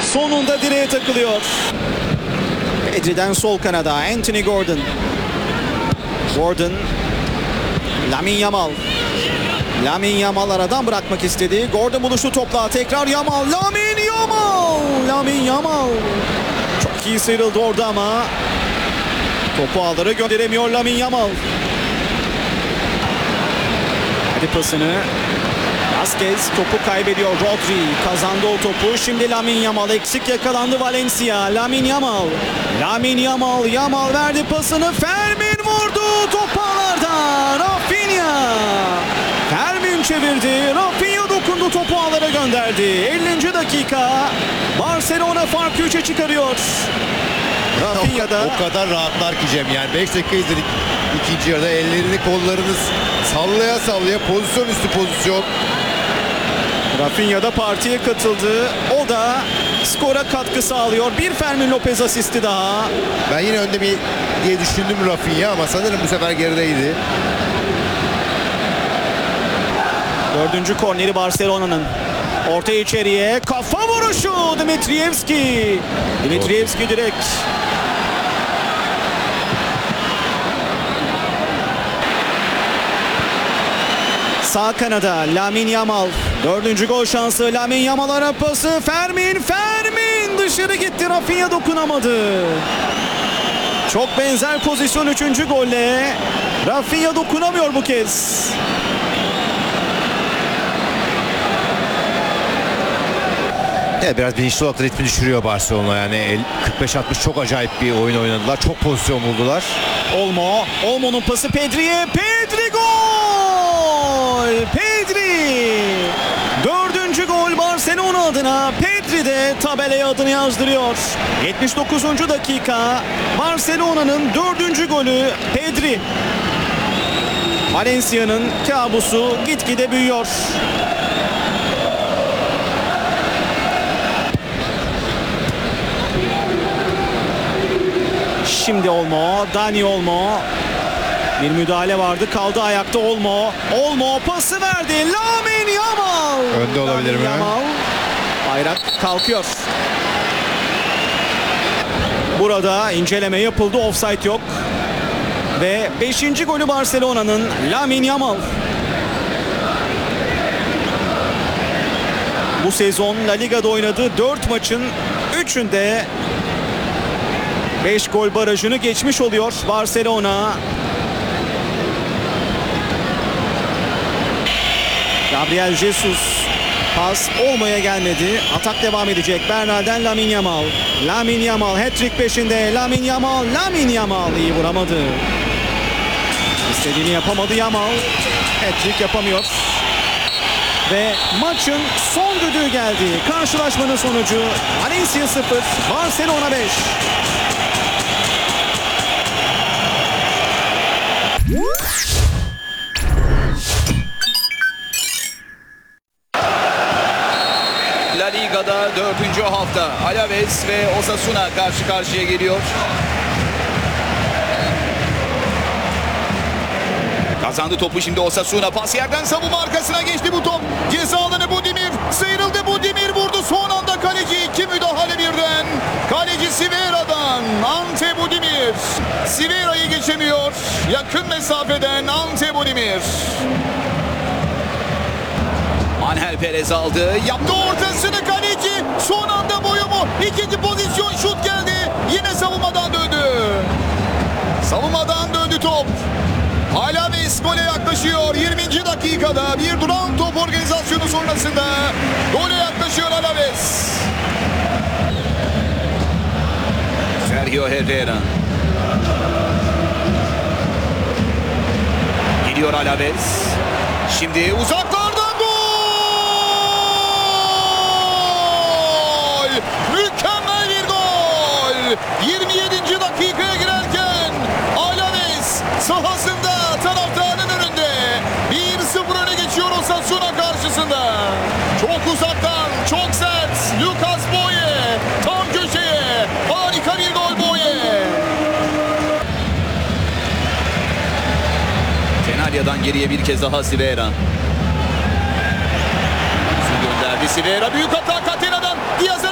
sonunda direğe takılıyor. Pedri'den sol kanada Anthony Gordon. Gordon, Lamine Yamal. Lamine Yamal aradan bırakmak istedi. Gordon buluştu topla. Tekrar Yamal. Lamine Yamal. Lamine Yamal. Çok iyi sıyrıldı orada ama topu ağlara gönderemiyor Lamine Yamal. Hadi pasını. Vazquez topu kaybediyor. Rodri kazandı o topu. Şimdi Lamine Yamal eksik yakalandı Valencia. Lamine Yamal. Lamine Yamal. Yamal verdi pasını. Fermin vurdu. Top ağlarda. Rafinha. Fermin çevirdi. Rafinha dokundu. Topu ağlara gönderdi. 50. dakika. Barcelona farkı 3'e çıkarıyor. Rafinha'da. O kadar rahatlar ki Cem, yani 5 dakika izledik ikinci yarıda, ellerini kollarını sallaya sallaya, pozisyon üstü pozisyon. Rafinha da partiye katıldı. O da skora katkı sağlıyor. Bir Fermin Lopez asisti daha. Ben yine önde diye düşündüm Rafinha ama sanırım bu sefer gerideydi. 4. korneri Barcelona'nın. Orta içeriye kafa vuruşu Dimitrievski. Dimitrievski direkt. Sağ kanada Lamine Yamal. 4. gol şansı Lamine Yamal ara pası. Fermin dışarı gitti. Rafinha dokunamadı. Çok benzer pozisyon 3. golle. Rafinha dokunamıyor bu kez. Evet, biraz bilinçli olarak da ritmi düşürüyor Barcelona. Yani 45-60 çok acayip bir oyun oynadılar. Çok pozisyon buldular. Olmo'nun pası Pedri'ye. Pedri gol! Pedri! 4. gol Barcelona adına. Pedri de tabelaya adını yazdırıyor. 79. dakika. Barcelona'nın 4. golü Pedri. Valencia'nın kabusu gitgide büyüyor. Şimdi Dani Olmo. Bir müdahale vardı. Kaldı ayakta Olmo. Olmo pası verdi. Lamine Yamal. Önde olabilir mi? Yamal. Bayrak kalkıyor. Burada inceleme yapıldı. Offside yok. Ve 5. golü Barcelona'nın Lamine Yamal. Bu sezon La Liga'da oynadığı 4 maçın 3'ünde 5 gol barajını geçmiş oluyor Barcelona. Gabriel Jesus. Pas Olmo'ya gelmedi. Atak devam edecek. Bernal'den Lamine Yamal. Lamine Yamal hat-trick peşinde. Lamine Yamal iyi vuramadı. İstediğini yapamadı Yamal. Hat-trick yapamıyor. Ve maçın son düdüğü geldi. Karşılaşmanın sonucu Valencia 0, Barcelona 5. La Liga'da 4. hafta Alaves ve Osasuna karşı karşıya geliyor. Kazandı topu şimdi Osasuna. Pas yerden savunma arkasına geçti bu top. Ceza alanı Budimir. Sıyrıldı Budimir, vurdu son anda kaleci. 2 müdahale birden. Kaleci Sivera'dan Ante Budimir. Sivera'yı geçemiyor. Yakın mesafeden Ante Budimir. Angel Perez aldı. Yaptı ortasını kaleci. Son anda boyumu. İkinci pozisyon, şut geldi. Yine savunmadan döndü. Savunmadan döndü top. Alaves gole yaklaşıyor 20. dakikada. Bir duran top organizasyonu sonrasında gole yaklaşıyor Alaves. Sergio Herrera. Gidiyor Alaves. Şimdi uzaklardan gol! Mükemmel bir gol! 27. dakikaya girerken Alaves sahasında taraftarın önünde 1-0 öne geçiyor Osasuna karşısında. Çok uzaktan, çok sert Lucas Boye tam köşeye, harika bir gol Boye. Fenalya'dan geriye bir kez daha Sivera. Gönderdi Sivera, büyük hata Catena'dan. Diaz'a